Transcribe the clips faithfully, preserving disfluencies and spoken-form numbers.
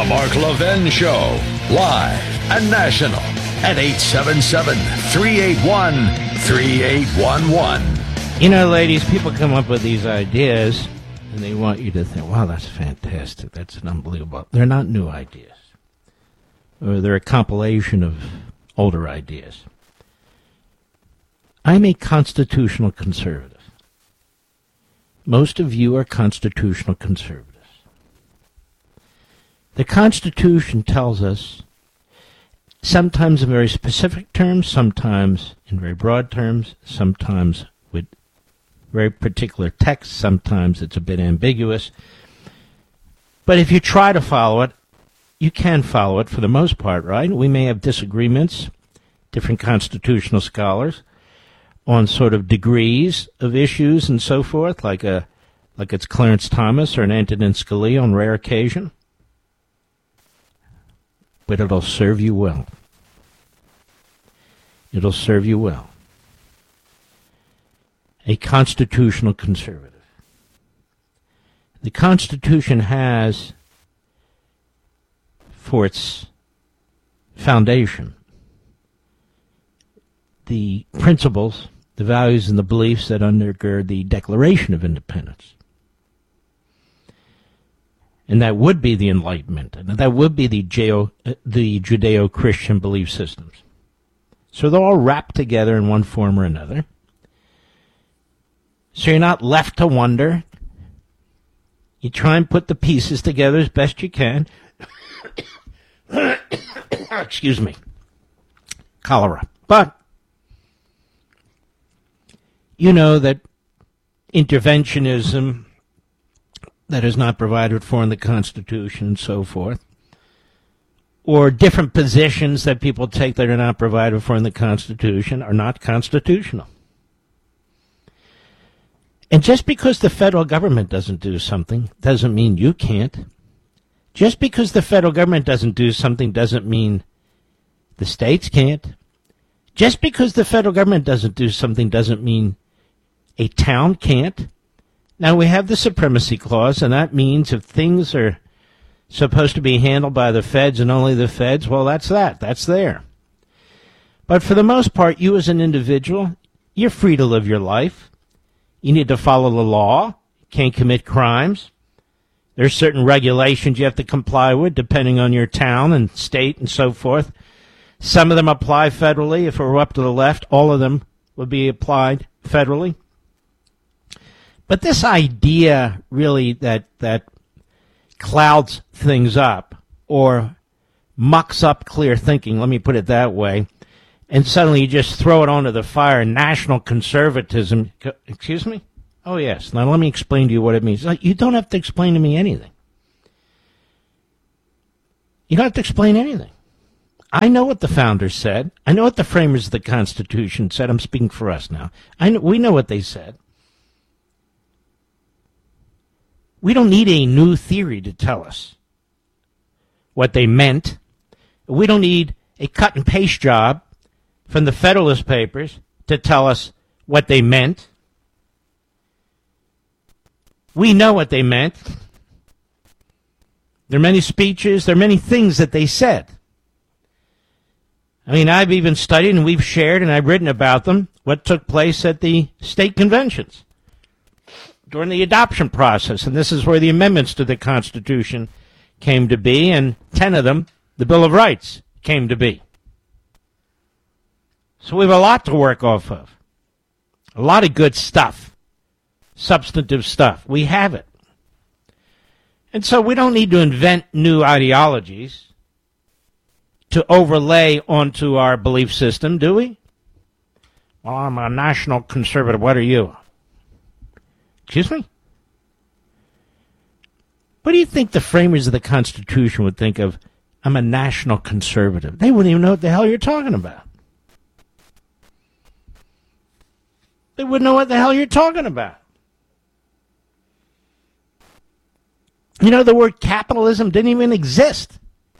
The Mark Levin Show, live and national at eight seven seven, three eight one, three eight one one. You know, ladies, people come up with these ideas, and they want you to think, wow, that's fantastic. That's an unbelievable. They're not new ideas. Or they're a compilation of older ideas. I'm a constitutional conservative. Most of you are constitutional conservatives. The Constitution tells us, sometimes in very specific terms, sometimes in very broad terms, sometimes with very particular text, sometimes it's a bit ambiguous. But if you try to follow it, you can follow it for the most part, right? We may have disagreements, different constitutional scholars, on sort of degrees of issues and so forth, like a like it's Clarence Thomas or an Antonin Scalia on rare occasion. But it'll serve you well. It'll serve you well. A constitutional conservative. The Constitution has, for its foundation, the principles, the values, and the beliefs that undergird the Declaration of Independence. And that would be the Enlightenment, and that would be the, Jeo, the Judeo-Christian belief systems. So they're all wrapped together in one form or another. So you're not left to wonder. You try and put the pieces together as best you can. Excuse me. Cholera. But you know that interventionism that is not provided for in the Constitution and so forth, or different positions that people take that are not provided for in the Constitution, are not constitutional. And just because the federal government doesn't do something doesn't mean you can't. Just because the federal government doesn't do something doesn't mean the states can't. Just because the federal government doesn't do something doesn't mean a town can't. Now, we have the Supremacy Clause, and that means if things are supposed to be handled by the feds and only the feds, well, that's that. That's there. But for the most part, you as an individual, you're free to live your life. You need to follow the law. You can't commit crimes. There's certain regulations you have to comply with depending on your town and state and so forth. Some of them apply federally. If it were up to the left, all of them would be applied federally. But this idea really that that clouds things up or mucks up clear thinking, let me put it that way, and suddenly you just throw it onto the fire, national conservatism. Excuse me? Oh, yes. Now let me explain to you what it means. You don't have to explain to me anything. You don't have to explain anything. I know what the founders said. I know what the framers of the Constitution said. I'm speaking for us now. I know, we know what they said. We don't need a new theory to tell us what they meant. We don't need a cut and paste job from the Federalist Papers to tell us what they meant. We know what they meant. There are many speeches, there are many things that they said. I mean, I've even studied and we've shared and I've written about them, what took place at the state conventions during the adoption process. And this is where the amendments to the Constitution came to be, and ten of them, the Bill of Rights, came to be. So we have a lot to work off of. A lot of good stuff. Substantive stuff. We have it. And so we don't need to invent new ideologies to overlay onto our belief system, do we? Well, I'm a national conservative. What are you? Excuse me? What do you think the framers of the Constitution would think of, I'm a national conservative? They wouldn't even know what the hell you're talking about. They wouldn't know what the hell you're talking about. You know, the word capitalism didn't even exist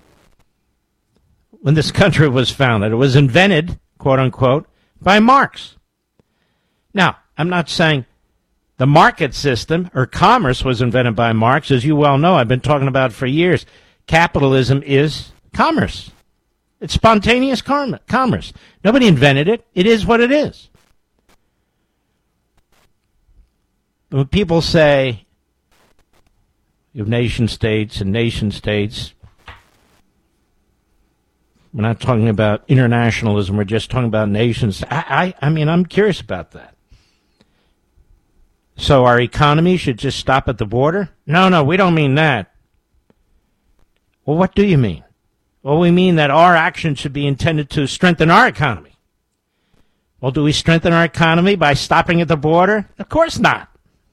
when this country was founded. It was invented, quote unquote, by Marx. Now, I'm not saying the market system or commerce was invented by Marx. As you well know, I've been talking about for years. capitalism is commerce. It's spontaneous commerce. Nobody invented it. It is what it is. When people say you have nation states and nation states, we're not talking about internationalism. We're just talking about nations. I, I, I mean, I'm curious about that. So our economy should just stop at the border? No, no, we don't mean that. Well, what do you mean? Well, we mean that our action should be intended to strengthen our economy. Well, do we strengthen our economy by stopping at the border? Of course not.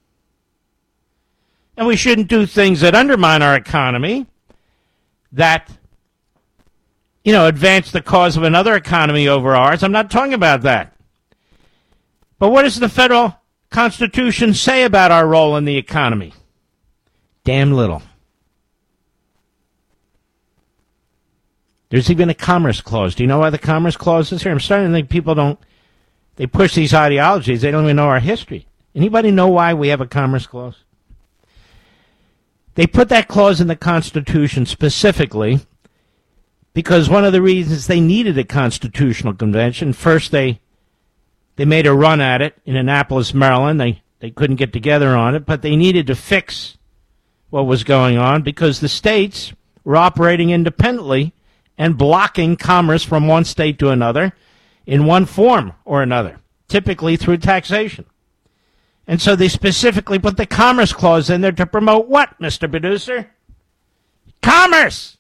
And we shouldn't do things that undermine our economy, that, you know, advance the cause of another economy over ours. I'm not talking about that. But what does the federal Constitution say about our role in the economy? Damn little. There's even a Commerce Clause. Do you know why the Commerce Clause is here? I'm starting to think people don't, they push these ideologies. They don't even know our history. Anybody know why we have a Commerce Clause? They put that clause in the Constitution specifically because one of the reasons they needed a constitutional convention, first they they made a run at it in Annapolis, Maryland. They, they couldn't get together on it, but they needed to fix what was going on because the states were operating independently and blocking commerce from one state to another in one form or another, typically through taxation. And so they specifically put the Commerce Clause in there to promote what, Mister Producer? Commerce!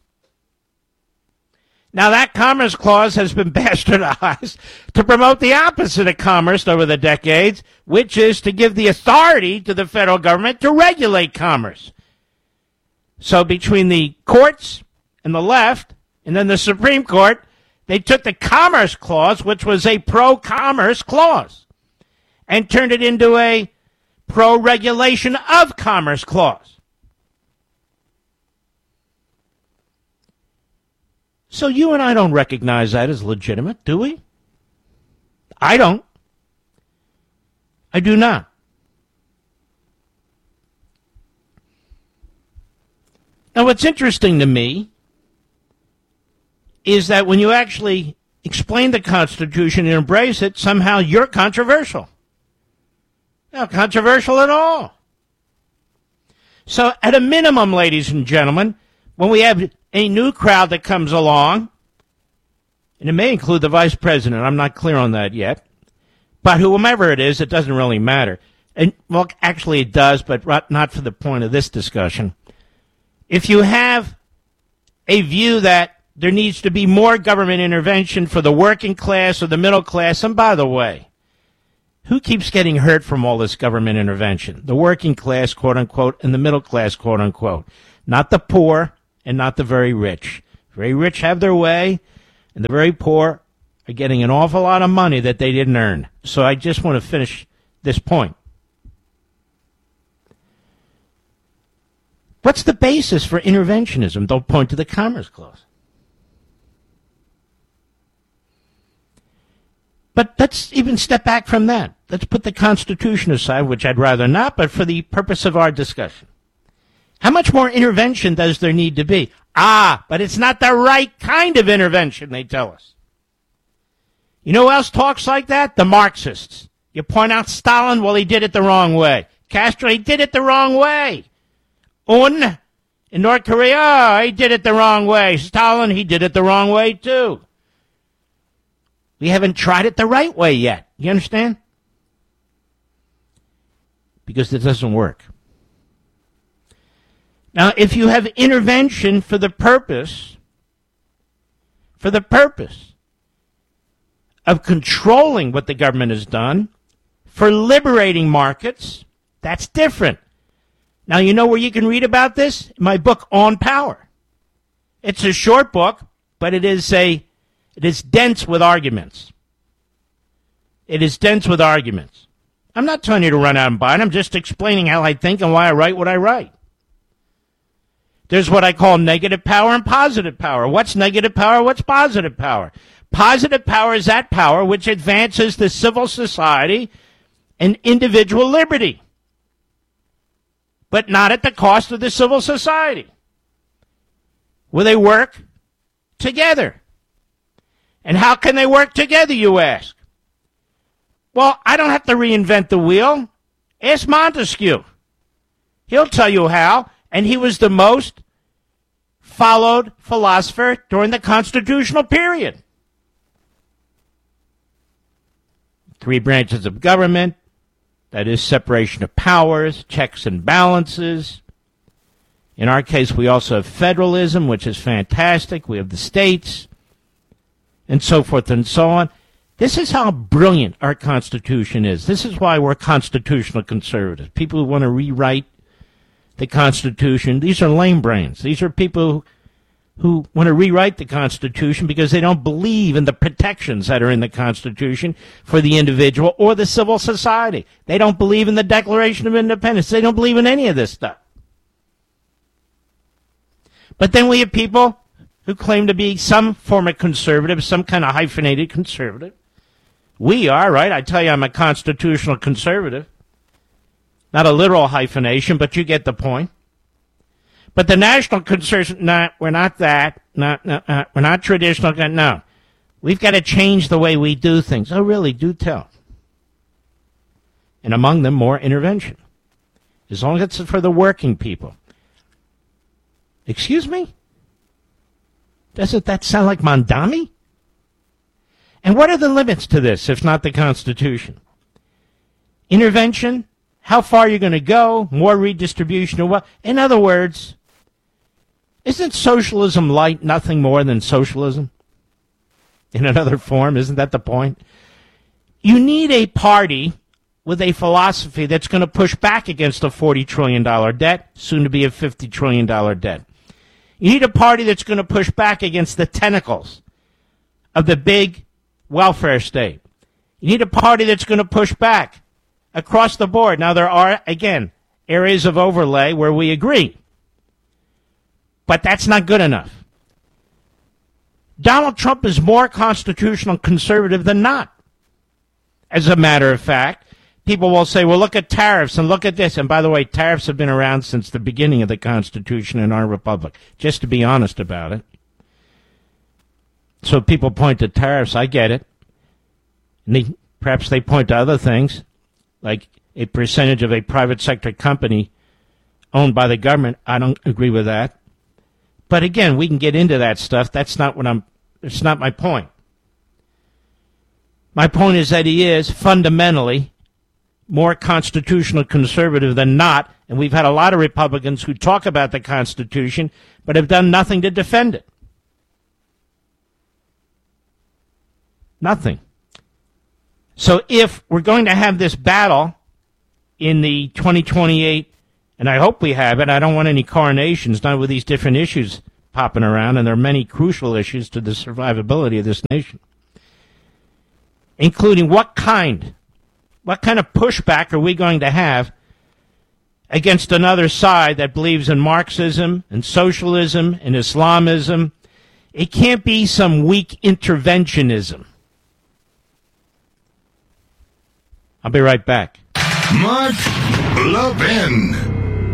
Now, that Commerce Clause has been bastardized to promote the opposite of commerce over the decades, which is to give the authority to the federal government to regulate commerce. So between the courts and the left, and then the Supreme Court, they took the Commerce Clause, which was a pro-commerce clause, and turned it into a pro-regulation of commerce clause. So you and I don't recognize that as legitimate, do we? I don't. I do not. Now, what's interesting to me is that when you actually explain the Constitution and embrace it, somehow you're controversial. Not controversial at all. So, at a minimum, ladies and gentlemen, when we have a new crowd that comes along, and it may include the vice president, I'm not clear on that yet, but whomever it is, it doesn't really matter. And, well, actually it does, but not for the point of this discussion. If you have a view that there needs to be more government intervention for the working class or the middle class, and by the way, who keeps getting hurt from all this government intervention? The working class, quote unquote, and the middle class, quote unquote. Not the poor and not the very rich. Very rich have their way, and the very poor are getting an awful lot of money that they didn't earn. So I just want to finish this point. What's the basis for interventionism? They'll point to the Commerce Clause. But let's even step back from that. Let's put the Constitution aside, which I'd rather not, but for the purpose of our discussion. How much more intervention does there need to be? Ah, but it's not the right kind of intervention, they tell us. You know who else talks like that? The Marxists. You point out Stalin, well, he did it the wrong way. Castro, he did it the wrong way. Un, in North Korea, oh, he did it the wrong way. Stalin, he did it the wrong way, too. We haven't tried it the right way yet. You understand? Because it doesn't work. Now, if you have intervention for the purpose, for the purpose of controlling what the government has done, for liberating markets, that's different. Now, you know where you can read about this? In my book, On Power. It's a short book, but it is a It is dense with arguments. It is dense with arguments. I'm not telling you to run out and buy it. I'm just explaining how I think and why I write what I write. There's what I call negative power and positive power. What's negative power? What's positive power? Positive power is that power which advances the civil society and individual liberty, but not at the cost of the civil society. Will they work together? And how can they work together, you ask? Well, I don't have to reinvent the wheel. Ask Montesquieu. He'll tell you how, and he was the most followed philosopher during the constitutional period. Three branches of government, that is separation of powers, checks and balances. In our case, we also have federalism, which is fantastic. We have the states, and so forth and so on. This is how brilliant our Constitution is. This is why we're constitutional conservatives. People who want to rewrite the Constitution, these are lame brains. These are people who, who want to rewrite the Constitution because they don't believe in the protections that are in the Constitution for the individual or the civil society. They don't believe in the Declaration of Independence. They don't believe in any of this stuff. But then we have people who claim to be some form of conservative, some kind of hyphenated conservative. We are, right? I tell you I'm a constitutional conservative. Not a literal hyphenation, but you get the point. But the national conservative, no, we're not that. No, no, no, we're not traditional. No. We've got to change the way we do things. Oh, really? Do tell. And among them, more intervention. As long as it's for the working people. Excuse me? Doesn't that sound like Mondami? And what are the limits to this, if not the Constitution? Intervention? How far are you going to go? More redistribution of what? In other words, isn't socialism light nothing more than socialism? In another form, isn't that the point? You need a party with a philosophy that's going to push back against a forty trillion dollars debt, soon to be a fifty trillion dollars debt. You need a party that's going to push back against the tentacles of the big welfare state. You need a party that's going to push back across the board. Now, there are, again, areas of overlay where we agree. But that's not good enough. Donald Trump is more constitutional conservative than not. As a matter of fact, people will say, well, look at tariffs and look at this. And by the way, tariffs have been around since the beginning of the Constitution in our republic, just to be honest about it. So people point to tariffs, I get it. And they, perhaps they point to other things, like a percentage of a private sector company owned by the government. I don't agree with that. But again, we can get into that stuff. That's not what I'm, it's not my point. My point is that he is fundamentally more constitutional conservative than not, and we've had a lot of Republicans who talk about the Constitution but have done nothing to defend it. Nothing. So if we're going to have this battle in the twenty twenty-eight, and I hope we have it, I don't want any coronations, not with these different issues popping around, and there are many crucial issues to the survivability of this nation, including what kind, what kind of pushback are we going to have against another side that believes in Marxism and socialism and Islamism. It can't be some weak interventionism. I'll be right back. Mark Levin.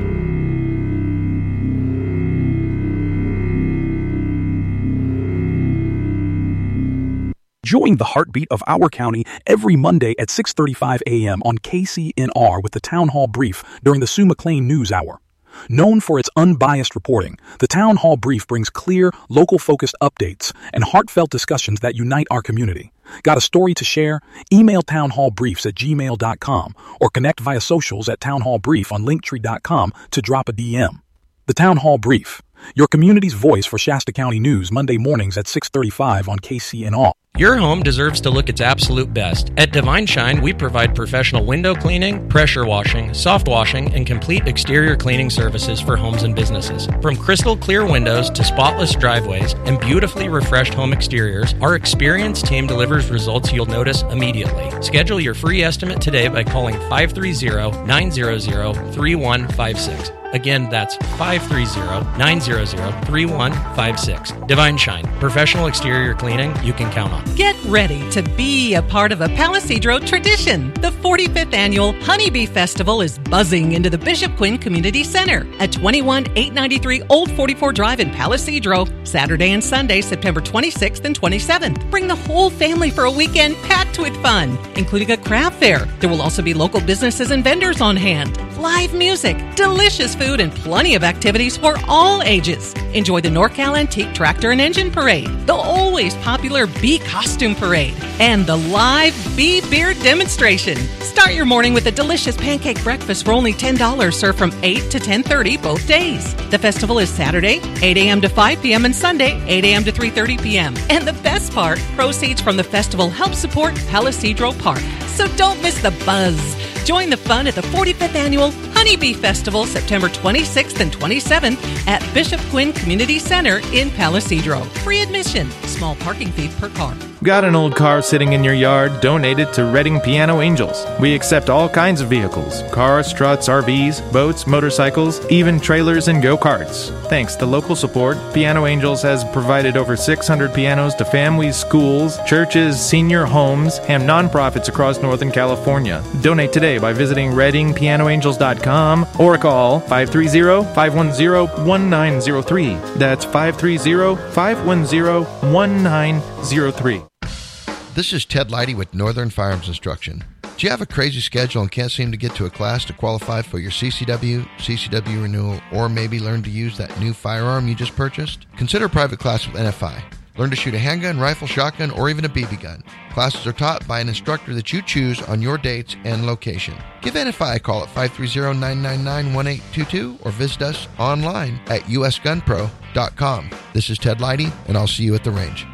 Join the heartbeat of our county every Monday at six thirty-five a.m. on K C N R with the Town Hall Brief during the Sue McLean News Hour. Known for its unbiased reporting, the Town Hall Brief brings clear, local-focused updates and heartfelt discussions that unite our community. Got a story to share? Email townhallbriefs at gmail dot com or connect via socials at townhallbrief on linktree dot com to drop a D M. The Town Hall Brief, your community's voice for Shasta County News, Monday mornings at six thirty-five on K C N R. Your home deserves to look its absolute best. At Divine Shine, we provide professional window cleaning, pressure washing, soft washing, and complete exterior cleaning services for homes and businesses. From crystal clear windows to spotless driveways and beautifully refreshed home exteriors, our experienced team delivers results you'll notice immediately. Schedule your free estimate today by calling five three zero, nine zero zero, three one five six. Again, that's five three zero, nine zero zero, three one five six. Divine Shine, professional exterior cleaning you can count on. Get ready to be a part of a Palo Cedro tradition. The forty-fifth Annual Honeybee Festival is buzzing into the Bishop Quinn Community Center at twenty-one eight ninety-three Old forty-four Drive in Palo Cedro, Saturday and Sunday, September twenty-sixth and twenty-seventh. Bring the whole family for a weekend packed with fun, including a craft fair. There will also be local businesses and vendors on hand, live music, delicious food, and plenty of activities for all ages. Enjoy the NorCal Antique Tractor and Engine Parade, the always popular Bee Costume Parade, and the live Bee Beer Demonstration. Start your morning with a delicious pancake breakfast for only ten dollars, served from eight to ten thirty both days. The festival is Saturday, eight a.m. to five p.m. and Sunday, eight a.m. to three thirty p.m. And the best part, proceeds from the festival help support Palo Cedro Park. So don't miss the buzz. Join the fun at the forty-fifth Annual Honeybee Festival, September twenty-sixth and twenty-seventh at Bishop Quinn Community Center in Palo Cedro. Free admission. Small parking fee per car. Got an old car sitting in your yard? Donate it to Reading Piano Angels. We accept all kinds of vehicles: cars, trucks, R Vs, boats, motorcycles, even trailers and go-karts. Thanks to local support, Piano Angels has provided over six hundred pianos to families, schools, churches, senior homes, and nonprofits across Northern California. Donate today by visiting reading piano angels dot com or call five three zero, five one zero, one nine zero three. That's five three zero, five one zero, one nine zero three. This is Ted Leidy with Northern Firearms Instruction. Do you have a crazy schedule and can't seem to get to a class to qualify for your C C W, C C W renewal, or maybe learn to use that new firearm you just purchased? Consider a private class with N F I. Learn to shoot a handgun, rifle, shotgun, or even a B B gun. Classes are taught by an instructor that you choose on your dates and location. Give N F I a call at five three zero, nine nine nine, one eight two two or visit us online at u s gun pro dot com. This is Ted Leidy, and I'll see you at the range.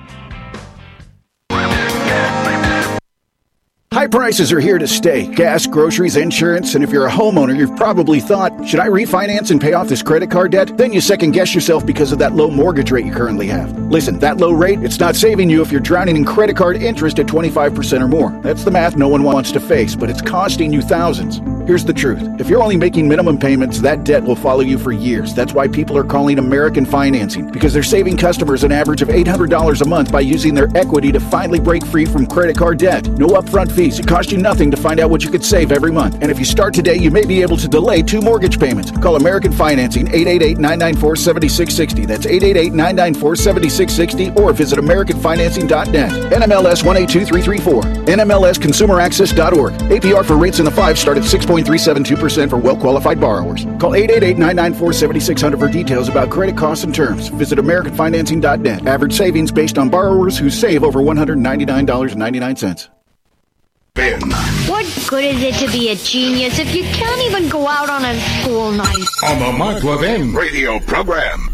High prices are here to stay. Gas, groceries, insurance, and if you're a homeowner, you've probably thought, should I refinance and pay off this credit card debt? Then you second guess yourself because of that low mortgage rate you currently have. Listen, that low rate, it's not saving you if you're drowning in credit card interest at twenty-five percent or more. That's the math no one wants to face, but it's costing you thousands. Here's the truth. If you're only making minimum payments, that debt will follow you for years. That's why people are calling American Financing, because they're saving customers an average of eight hundred dollars a month by using their equity to finally break free from credit card debt. No upfront fees. It costs you nothing to find out what you could save every month. And if you start today, you may be able to delay two mortgage payments. Call American Financing, eight eight eight, nine nine four, seven six six zero. That's eight eight eight, nine nine four, seven six six zero or visit american financing dot net. N M L S one eight two three three four. N M L S consumer access dot org. A P R for rates in the five start at six point three seven two percent for well-qualified borrowers. Call eight eight eight, nine nine four, seven six zero zero for details about credit costs and terms. Visit american financing dot net. Average savings based on borrowers who save over one hundred ninety-nine dollars and ninety-nine cents. Ben. What good is it to be a genius if you can't even go out on a school night? On the Mark Levin radio program.